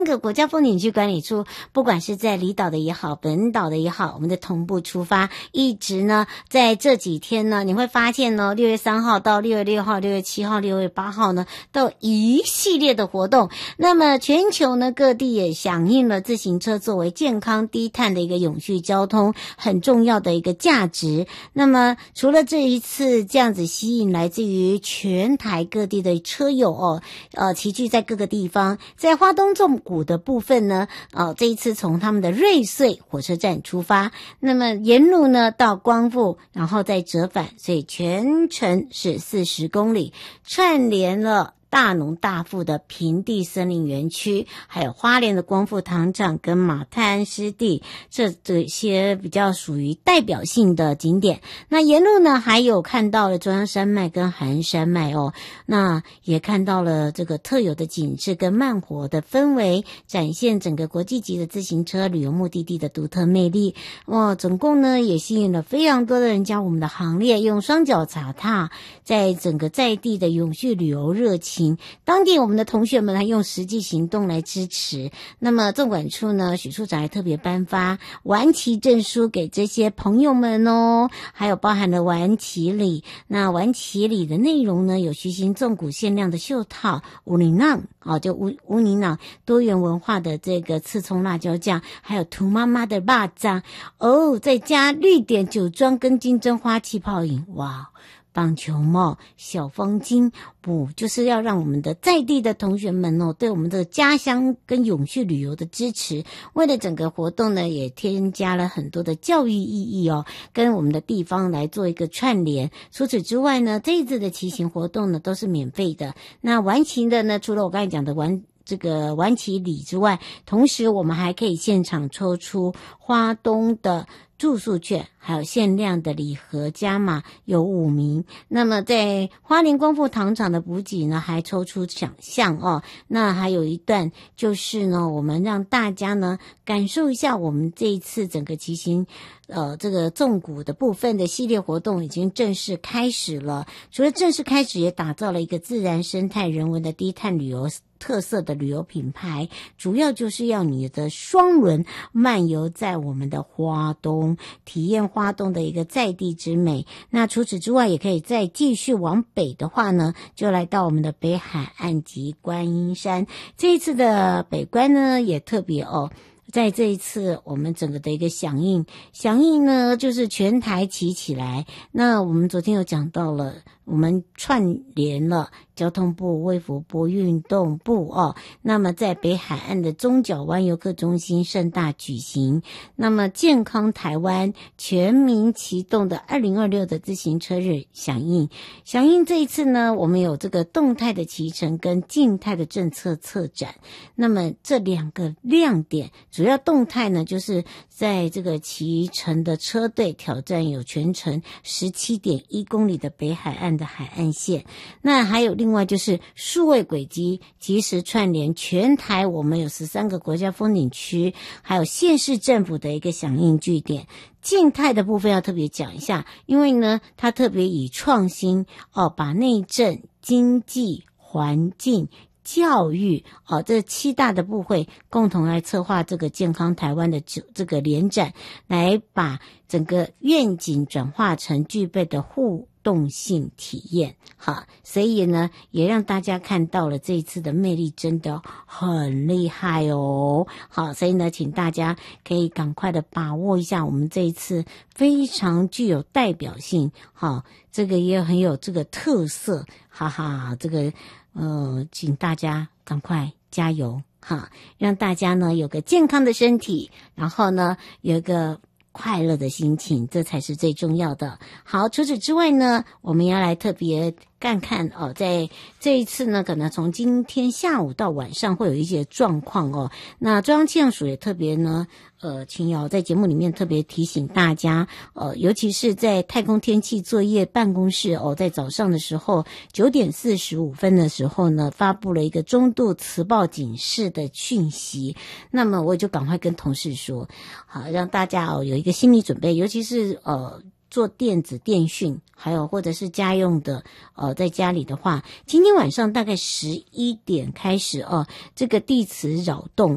个国家风景区管理处，不管是在离岛的也好，本岛的也好，我们的同步出发，一直呢在这几天呢，你会发现呢，6月3号到6月6号、6月7号、6月8号呢，都有一系列的活动。那么全球呢各地也响应了自行车作为健康低碳的一个永续交通很重要的一个价值。那么除了这一次这样子吸引来自于全台各地的车友齐聚在各个地方，在花东纵谷的部分呢，这一次从他们的瑞穗火车站出发，那么沿路呢到光复，然后再折返，所以全程是40公里，串联了大农大富的平地森林园区，还有花莲的光复糖厂跟马太安湿地，这些比较属于代表性的景点。那沿路呢还有看到了中央山脉跟海岸山脉那也看到了这个特有的景致跟慢活的氛围，展现整个国际级的自行车旅游目的地的独特魅力。总共呢也吸引了非常多的人加入我们的行列，用双脚踩踏在整个在地的永续旅游热情。当地我们的同学们还用实际行动来支持。那么纵管处呢，许处长还特别颁发玩骑证书给这些朋友们还有包含了玩骑礼。那玩骑礼的内容呢，有虚心纵谷限量的袖套、乌尼囊就乌尼囊多元文化的这个刺葱辣椒酱，还有涂妈妈的肉酱再加绿点酒庄跟金针花气泡饮。哇，棒球帽、小方巾，就是要让我们的在地的同学们对我们的家乡跟永续旅游的支持。为了整个活动呢，也添加了很多的教育意义跟我们的地方来做一个串联。除此之外呢，这一次的骑行活动呢都是免费的。那玩骑的呢，除了我刚才讲的玩骑礼之外，同时我们还可以现场抽出花东的住宿券，还有限量的礼盒加码，有5名。那么在花莲光复糖厂的补给呢，还抽出奖项那还有一段就是呢，我们让大家呢感受一下我们这一次整个骑行这个纵谷的部分的系列活动已经正式开始了。除了正式开始，也打造了一个自然生态人文的低碳旅游特色的旅游品牌，主要就是要你的双轮漫游在我们的花东，体验花东的一个在地之美。那除此之外，也可以再继续往北的话呢，就来到我们的北海岸及观音山。这一次的北观呢，也特别在这一次我们整个的一个响应呢，就是全台骑起来。那我们昨天有讲到了，我们串联了交通部、卫福部、运动部那么在北海岸的中角湾游客中心盛大举行。那么健康台湾全民骑动的2026的自行车日响应这一次呢，我们有这个动态的骑乘跟静态的政策策展。那么这2个亮点，主要动态呢，就是在这个骑乘的车队挑战有全程17.1公里的北海岸的海岸线。那还有另外就是数位轨迹及时串联全台，我们有13个国家风景区，还有县市政府的一个响应据点。静态的部分要特别讲一下，因为呢，它特别以创新把内政、经济、环境、教育这7大的部会共同来策划这个健康台湾的这个联展，来把整个愿景转化成具备的互动性体验。所以呢，也让大家看到了这一次的魅力真的很厉害所以呢，请大家可以赶快的把握一下我们这一次非常具有代表性这个也很有这个特色这个请大家赶快加油让大家呢有个健康的身体，然后呢有一个快乐的心情，这才是最重要的。好，除此之外呢，我们要来特别看在这一次呢，可能从今天下午到晚上会有一些状况那中央气象署也特别呢请瑶在节目里面特别提醒大家尤其是在太空天气作业办公室在早上的时候9点45分的时候呢，发布了一个中度磁暴警示的讯息。那么我就赶快跟同事说，好让大家有一个心理准备，尤其是做电子电讯，还有或者是家用的在家里的话，今天晚上大概11点开始这个地磁扰动